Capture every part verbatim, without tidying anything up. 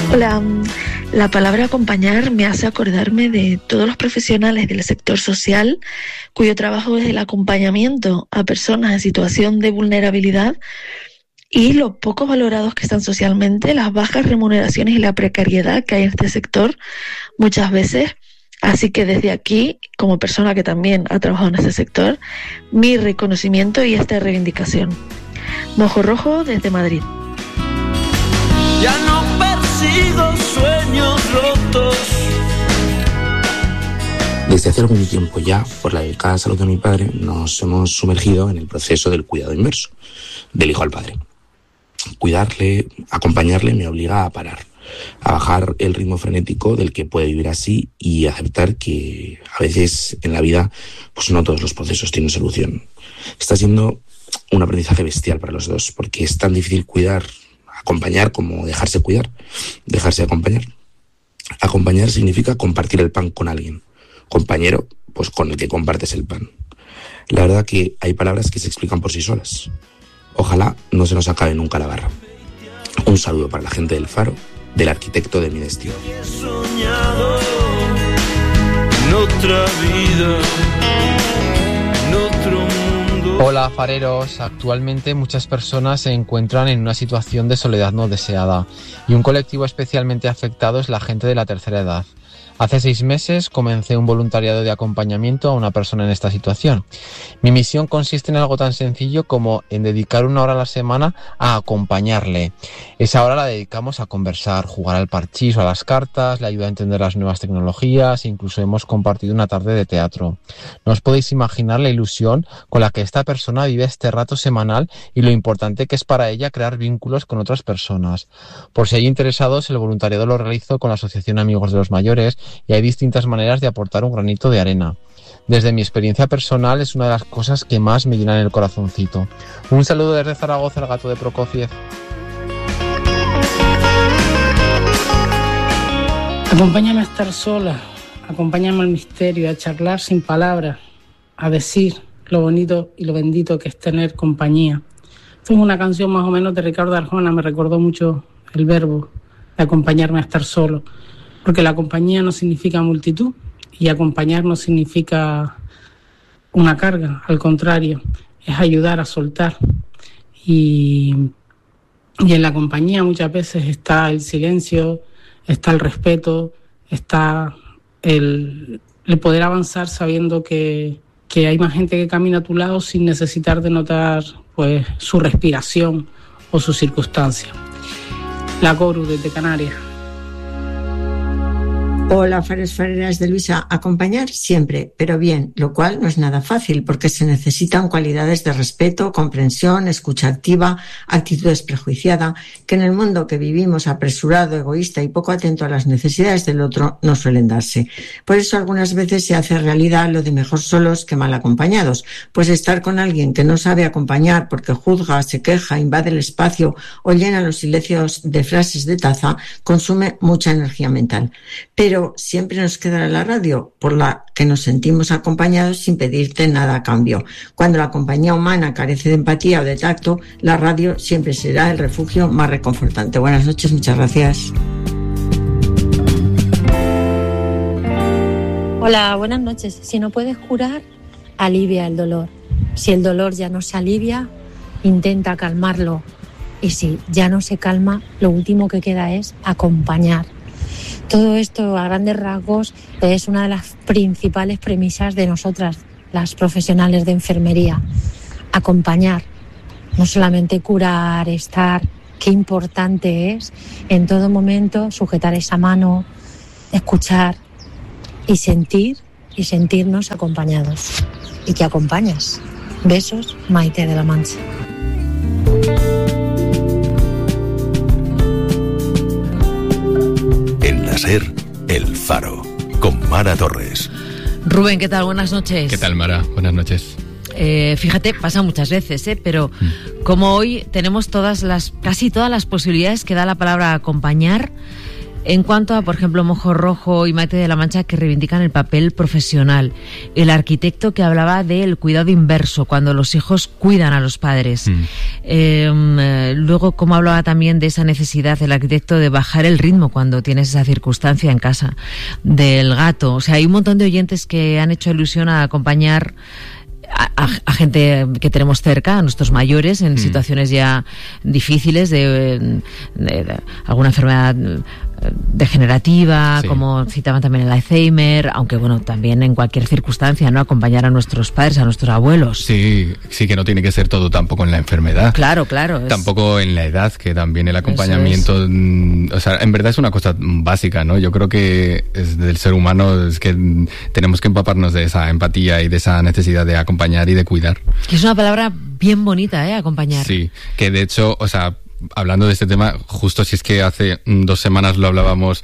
Hola, la palabra acompañar me hace acordarme de todos los profesionales del sector social cuyo trabajo es el acompañamiento a personas en situación de vulnerabilidad y lo poco valorados que están socialmente, las bajas remuneraciones y la precariedad que hay en este sector muchas veces. Así que desde aquí, como persona que también ha trabajado en este sector, mi reconocimiento y esta reivindicación. Mojo Rojo desde Madrid. Ya no persigo sueños rotos. Desde hace algún tiempo ya, por la delicada salud de mi padre, nos hemos sumergido en el proceso del cuidado inverso, del hijo al padre. Cuidarle, acompañarle me obliga a parar, a bajar el ritmo frenético del que puede vivir así y aceptar que a veces en la vida pues no todos los procesos tienen solución. Está siendo un aprendizaje bestial para los dos, porque es tan difícil cuidar, acompañar como dejarse cuidar, dejarse acompañar. Acompañar significa compartir el pan con alguien. Compañero, pues con el que compartes el pan. La verdad que hay palabras que se explican por sí solas. Ojalá no se nos acabe nunca la barra. Un saludo para la gente del Faro, del arquitecto de mi destino. He soñado en otra vida, en otro mundo. Hola fareros, actualmente muchas personas se encuentran en una situación de soledad no deseada y un colectivo especialmente afectado es la gente de la tercera edad. Hace seis meses comencé un voluntariado de acompañamiento a una persona en esta situación. Mi misión consiste en algo tan sencillo como en dedicar una hora a la semana a acompañarle. Esa hora la dedicamos a conversar, jugar al parchís o a las cartas, le ayuda a entender las nuevas tecnologías, incluso hemos compartido una tarde de teatro. No os podéis imaginar la ilusión con la que esta persona vive este rato semanal y lo importante que es para ella crear vínculos con otras personas. Por si hay interesados, el voluntariado lo realizo con la Asociación Amigos de los Mayores y hay distintas maneras de aportar un granito de arena. Desde mi experiencia personal es una de las cosas que más me llenan el corazoncito. Un saludo desde Zaragoza, el gato de Prokofiev. Acompáñame a estar sola, acompáñame al misterio, a charlar sin palabras, a decir lo bonito y lo bendito que es tener compañía. Esto es una canción más o menos de Ricardo Arjona, me recordó mucho el verbo de acompañarme a estar solo. Porque la compañía no significa multitud y acompañar no significa una carga, al contrario, es ayudar a soltar. Y, y en la compañía muchas veces está el silencio, está el respeto, está el, el poder avanzar sabiendo que, que hay más gente que camina a tu lado sin necesitar de notar pues, su respiración o su circunstancia. La Coru desde Canarias. Hola, fares, fareras de Luisa. Acompañar siempre, pero bien, lo cual no es nada fácil porque se necesitan cualidades de respeto, comprensión, escucha activa, actitud desprejuiciada, que en el mundo que vivimos apresurado, egoísta y poco atento a las necesidades del otro no suelen darse. Por eso algunas veces se hace realidad lo de mejor solos que mal acompañados, pues estar con alguien que no sabe acompañar porque juzga, se queja, invade el espacio o llena los silencios de frases de taza consume mucha energía mental. Pero siempre nos quedará la radio, por la que nos sentimos acompañados sin pedirte nada a cambio. Cuando la compañía humana carece de empatía o de tacto, la radio siempre será el refugio más reconfortante. Buenas noches, muchas gracias. Hola, buenas noches. Si no puedes curar, alivia el dolor. Si el dolor ya no se alivia, intenta calmarlo. Y si ya no se calma, lo último que queda es acompañar. Todo esto, a grandes rasgos, es una de las principales premisas de nosotras, las profesionales de enfermería. Acompañar, no solamente curar, estar. Qué importante es en todo momento sujetar esa mano, escuchar y sentir y sentirnos acompañados. Y que acompañas. Besos, Maite de la Mancha. En la SER, El Faro, con Mara Torres. Rubén, ¿qué tal? Buenas noches. ¿Qué tal, Mara? Buenas noches. Eh, fíjate, pasa muchas veces, ¿eh? Pero mm. como hoy tenemos todas las, casi todas las posibilidades que da la palabra acompañar, En cuanto a, por ejemplo, Mojo Rojo y Maite de la Mancha, que reivindican el papel profesional. El arquitecto que hablaba del cuidado inverso, cuando los hijos cuidan a los padres. Mm. Eh, luego, como hablaba también de esa necesidad el arquitecto de bajar el ritmo cuando tienes esa circunstancia en casa. Del gato. O sea, hay un montón de oyentes que han hecho alusión a acompañar A, a, a gente que tenemos cerca, a nuestros mayores, en mm. situaciones ya difíciles de, de, de alguna enfermedad degenerativa, sí. como citaban también el Alzheimer, aunque bueno, también en cualquier circunstancia, ¿no? Acompañar a nuestros padres, a nuestros abuelos. Sí, sí, que no tiene que ser todo tampoco en la enfermedad. Claro, claro. Es... Tampoco en la edad, que también el acompañamiento, es. o sea, en verdad es una cosa básica, ¿no? Yo creo que es del ser humano, es que tenemos que empaparnos de esa empatía y de esa necesidad de acompañar y de cuidar. Que es una palabra bien bonita, ¿eh? Acompañar. Sí, que de hecho, o sea, hablando de este tema, justo si es que hace dos semanas lo hablábamos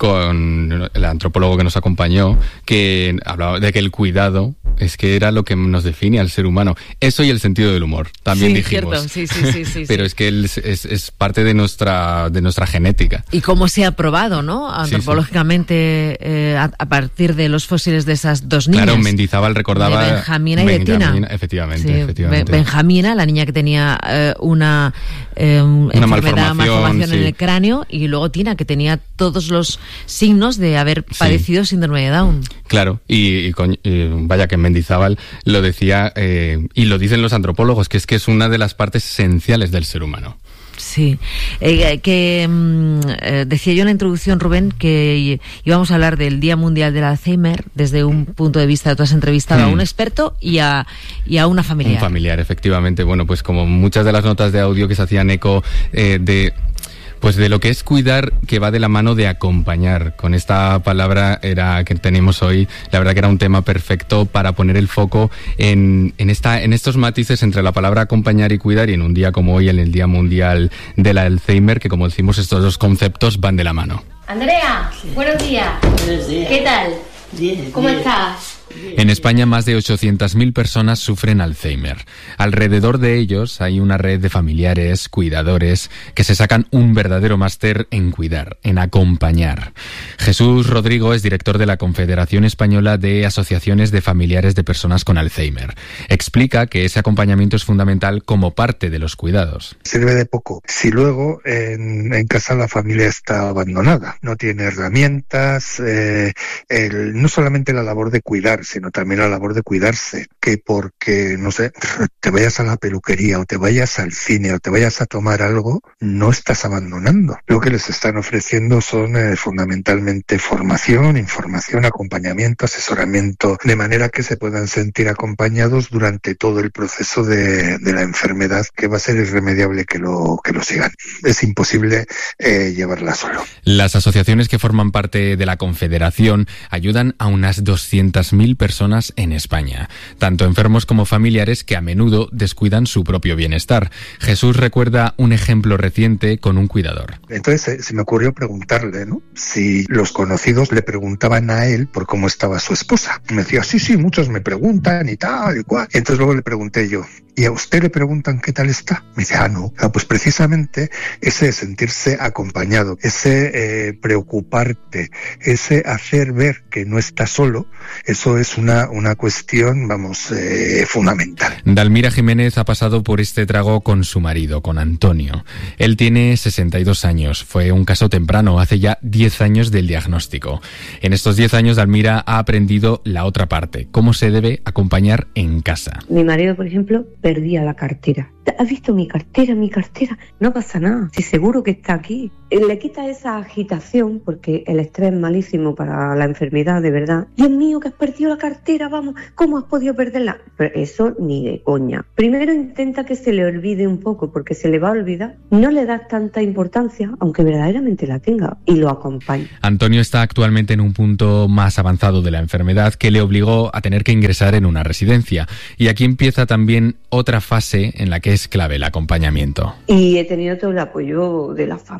con el antropólogo que nos acompañó, que hablaba de que el cuidado es que era lo que nos define al ser humano. Eso y el sentido del humor, también sí, dijimos. Cierto. Sí, sí, sí, sí, Pero sí. es que es, es, es parte de nuestra de nuestra genética. Y cómo se ha probado, ¿no? Antropológicamente, sí, sí. Eh, a, a partir de los fósiles de esas dos niñas. Claro, Mendizábal recordaba... De Benjamina y de Tina. Efectivamente, sí, efectivamente. Benjamina, la niña que tenía eh, una, eh, una enfermedad, malformación, malformación sí. en el cráneo, y luego Tina, que tenía todos los signos de haber padecido sí. síndrome de Down. Claro, y, y, con, y vaya que Mendizábal lo decía, eh, y lo dicen los antropólogos, que es que es una de las partes esenciales del ser humano. Sí, eh, que eh, decía yo en la introducción, Rubén, que íbamos a hablar del Día Mundial del Alzheimer desde un punto de vista. Tú has entrevistado mm. a un experto y a, y a una familiar. Un familiar, efectivamente. Bueno, pues como muchas de las notas de audio que se hacían eco eh, de... Pues de lo que es cuidar, que va de la mano de acompañar. Con esta palabra era que tenemos hoy, la verdad que era un tema perfecto para poner el foco en, en, esta, en estos matices entre la palabra acompañar y cuidar, y en un día como hoy, en el Día Mundial del Alzheimer, que como decimos, estos dos conceptos van de la mano. Andrea, buenos días. Buenos días. ¿Qué tal? Bien. ¿Cómo bien. estás? En España más de ochocientas mil personas sufren Alzheimer. Alrededor de ellos hay una red de familiares, cuidadores, que se sacan un verdadero máster en cuidar, en acompañar. Jesús Rodrigo es director de la Confederación Española de Asociaciones de Familiares de Personas con Alzheimer. Explica que ese acompañamiento es fundamental como parte de los cuidados. Sirve de poco si luego en, en casa la familia está abandonada, no tiene herramientas, eh, el, no solamente la labor de cuidar, sino también la labor de cuidarse, que porque, no sé, te vayas a la peluquería o te vayas al cine o te vayas a tomar algo, no estás abandonando. Lo que les están ofreciendo son eh, fundamentalmente formación, información, acompañamiento, asesoramiento, de manera que se puedan sentir acompañados durante todo el proceso de, de la enfermedad, que va a ser irremediable que lo, que lo sigan. Es imposible eh, llevarla solo. Las asociaciones que forman parte de la Confederación ayudan a unas doscientas mil personas en España, tanto enfermos como familiares que a menudo descuidan su propio bienestar. Jesús recuerda un ejemplo reciente con un cuidador. Entonces eh, se me ocurrió preguntarle, ¿no?, si los conocidos le preguntaban a él por cómo estaba su esposa. Me decía, sí, sí, muchos me preguntan y tal y cual. Entonces luego le pregunté yo, ¿y a usted le preguntan qué tal está? Me dice, ah, no. Ah, pues precisamente ese sentirse acompañado, ese eh, preocuparte, ese hacer ver que no está solo, eso es una, una cuestión, vamos, eh, fundamental. Dalmira Jiménez ha pasado por este trago con su marido, con Antonio. Él tiene sesenta y dos años. Fue un caso temprano, hace ya diez años del diagnóstico. En estos diez años, Dalmira ha aprendido la otra parte, cómo se debe acompañar en casa. Mi marido, por ejemplo, perdía la cartera. ¿Has visto mi cartera, mi cartera? No pasa nada, si seguro que está aquí. Le quita esa agitación, porque el estrés es malísimo para la enfermedad, de verdad. Dios mío, que has perdido la cartera, vamos, ¿cómo has podido perderla? Pero eso ni de coña. Primero intenta que se le olvide un poco, porque se le va a olvidar. No le das tanta importancia, aunque verdaderamente la tenga, y lo acompaña. Antonio está actualmente en un punto más avanzado de la enfermedad que le obligó a tener que ingresar en una residencia. Y aquí empieza también otra fase en la que es clave el acompañamiento. Y he tenido todo el apoyo de la familia en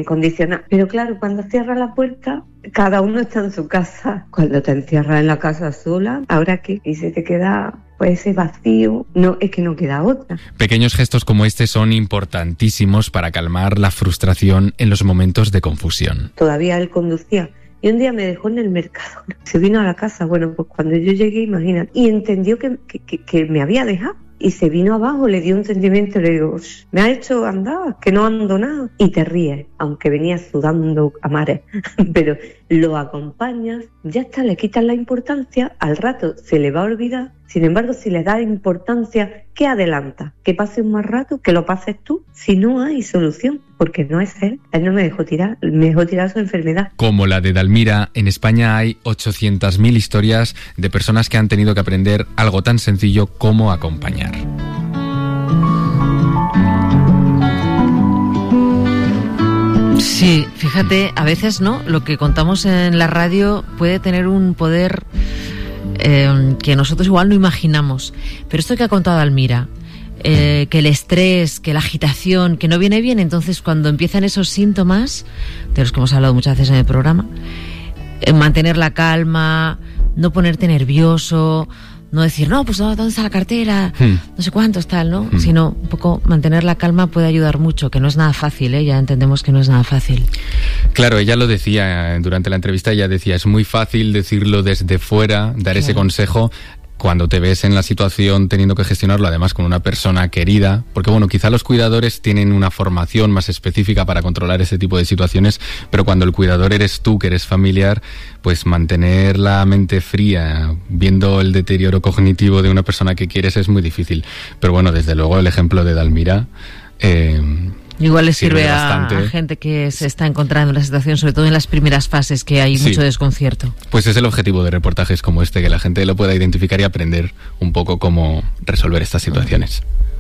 condicionar. Pero claro, cuando cierras la puerta, cada uno está en su casa. Cuando te encierras en la casa sola, ¿ahora qué? Y se te queda pues ese vacío. No, es que no queda otra. Pequeños gestos como este son importantísimos para calmar la frustración en los momentos de confusión. Todavía él conducía. Y un día me dejó en el mercado. Se vino a la casa. Bueno, pues cuando yo llegué, imagínate. Y entendió que, que, que, que me había dejado. Y se vino abajo, le dio un sentimiento, le digo, me ha hecho andar, que no ando nada. Y te ríes, aunque venía sudando a mares. Pero lo acompañas, ya está, le quitas la importancia, al rato se le va a olvidar. Sin embargo, si le das importancia, ¿qué adelanta? ¿Que pase un mal rato? ¿Que lo pases tú? Si no hay solución, porque no es él. Él no me dejó tirar, me dejó tirar su enfermedad. Como la de Dalmira, en España hay ochocientas mil historias de personas que han tenido que aprender algo tan sencillo como acompañar. Sí, fíjate, a veces no, lo que contamos en la radio puede tener un poder eh, que nosotros igual no imaginamos. Pero esto que ha contado Almira, eh, que el estrés, que la agitación, que no viene bien, entonces cuando empiezan esos síntomas, de los que hemos hablado muchas veces en el programa, eh, mantener la calma, no ponerte nervioso, no decir, no, pues ¿dónde está la cartera? Hmm. No sé cuántos, tal, ¿no? Hmm. Sino un poco mantener la calma puede ayudar mucho, que no es nada fácil, ¿eh? Ya entendemos que no es nada fácil. Claro, ella lo decía durante la entrevista, ella decía, es muy fácil decirlo desde fuera, dar claro. ese consejo, cuando te ves en la situación teniendo que gestionarlo, además con una persona querida, porque bueno, quizá los cuidadores tienen una formación más específica para controlar ese tipo de situaciones, pero cuando el cuidador eres tú, que eres familiar, pues mantener la mente fría, viendo el deterioro cognitivo de una persona que quieres es muy difícil. Pero bueno, desde luego el ejemplo de Dalmira... Eh, Igual le sirve, sirve a, a gente que se está encontrando en la situación, sobre todo en las primeras fases, que hay sí. mucho desconcierto. Pues es el objetivo de reportajes como este, que la gente lo pueda identificar y aprender un poco cómo resolver estas situaciones.